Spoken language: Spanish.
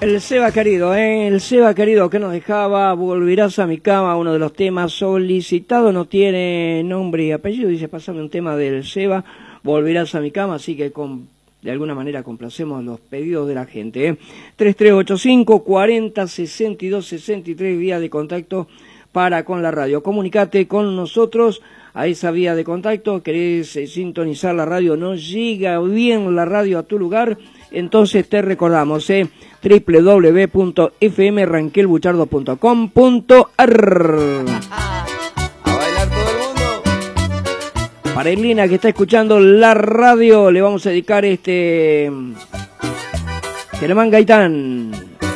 El Seba querido, el Seba querido que nos dejaba, volverás a mi cama, uno de los temas solicitados, no tiene nombre y apellido, dice pásame un tema del Seba, volverás a mi cama, así que de alguna manera complacemos los pedidos de la gente. 3385 40 62 63, vía de contacto para con la radio. Comunicate con nosotros a esa vía de contacto, querés sintonizar la radio, no llega bien la radio a tu lugar, entonces te recordamos, www.fmranquelbuchardo.com.ar. A bailar todo el mundo. Para Elena que está escuchando la radio, le vamos a dedicar Germán Gaitán.